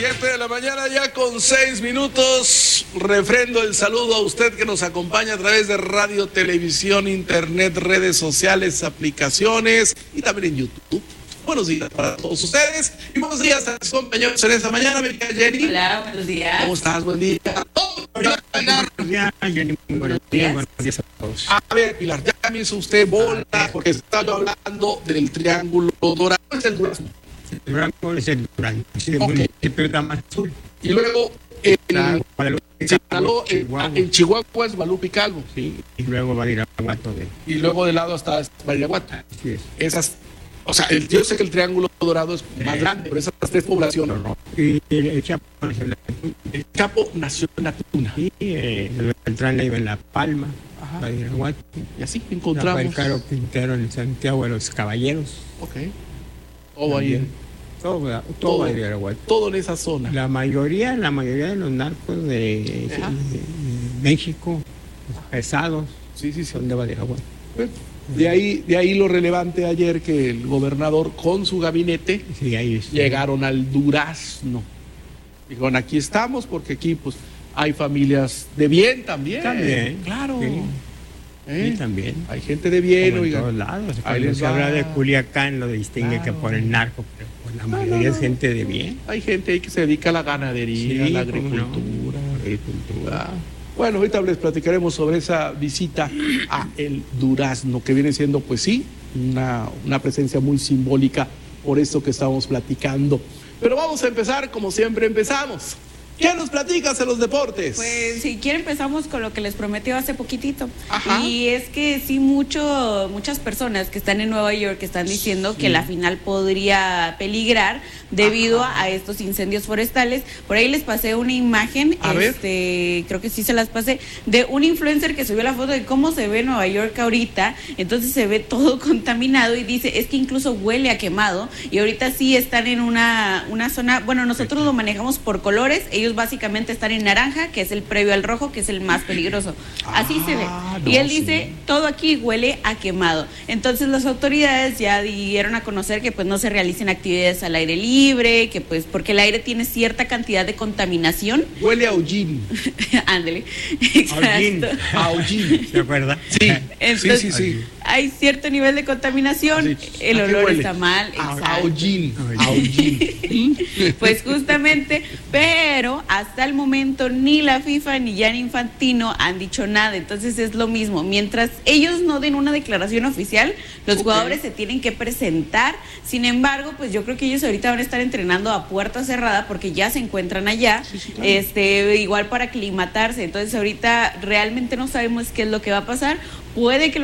7 de la mañana ya con 6 minutos. Refrendo el saludo a usted que nos acompaña a través de radio, televisión, internet, redes sociales, aplicaciones y también en YouTube. Buenos días para todos ustedes y buenos días a mis compañeros en esta mañana. Jenny. Hola, buenos días. ¿Cómo estás? Buen día. Buenos días, Jenny. Buenos días a todos. A ver, Pilar, ya me hizo usted bola porque estaba yo hablando del triángulo dorado. Es el durazno. El Durango es el Durango, es el Okay. municipio de más sur. Y luego en Chihuahua es Guadalupe y Calvo. Sí, y luego va a ir a Guato. Y luego de lado hasta Badiraguato. Así es. Esas, o sea, yo sé que el triángulo dorado es más grande, pero esas tres poblaciones. Y el Chapo, El Chapo nació en la Tuna. y el Beltrán iba en La Palma, Ajá. Badiraguato. Y así Rafael encontramos. Caro Quintero en Santiago de los Caballeros. Ok. Todo ahí. Todo Badiraguato. Todo en esa zona. La mayoría de los narcos de México, pesados, Sí. son de Badiraguato. Bueno, de ahí lo relevante ayer que el gobernador con su gabinete Sí, ahí está. llegaron al Durazno. Dijeron, aquí estamos porque aquí pues hay familias de bien también. También, Claro. sí. ¿Eh? Sí, también. Hay gente de bien, Como en oigan. todos lados. Ahí Cuando les se va. habla de Culiacán lo distingue Claro. que por el narco, pero pues la mayoría es gente de bien. Hay gente ahí que se dedica a la ganadería, a la cómo no. agricultura. Agricultura. Bueno, ahorita les platicaremos sobre esa visita a el Durazno, que viene siendo, pues sí, una presencia muy simbólica por esto que estamos platicando. Pero vamos a empezar como siempre empezamos. ¿Qué nos platicas en los deportes? Pues si quieren empezamos con lo que les prometió hace poquitito. Ajá. Y es que sí, muchas personas que están en Nueva York están diciendo que la final podría peligrar debido a estos incendios forestales. Por ahí les pasé una imagen, A ver. creo que sí se las pasé, de un influencer que subió la foto de cómo se ve Nueva York ahorita. Entonces se ve todo contaminado y dice, es que incluso huele a quemado. Y ahorita sí están en una zona, bueno, nosotros lo manejamos por colores, ellos básicamente están en naranja, que es el previo al rojo, que es el más peligroso. Así se ve. No, Y él sí. dice, todo aquí huele a quemado. Entonces las autoridades ya dieron a conocer que pues no se realicen actividades al aire libre, que pues porque el aire tiene cierta cantidad de contaminación. Huele a hollín. Ándele. Aullín. Exacto. A hollín. ¿Se acuerda? Sí. Entonces, Sí. hay cierto nivel de contaminación, Así. el ¿A qué olor huele? está mal. A Exacto. hollín. A hollín. Pues justamente, pero hasta el momento ni la FIFA ni Gianni Infantino han dicho nada, entonces es lo mismo, mientras ellos no den una declaración oficial, los jugadores se tienen que presentar. Sin embargo, pues yo creo que ellos ahorita van a estar entrenando a puerta cerrada porque ya se encuentran allá, claro. Igual para aclimatarse, entonces ahorita realmente no sabemos qué es lo que va a pasar, puede que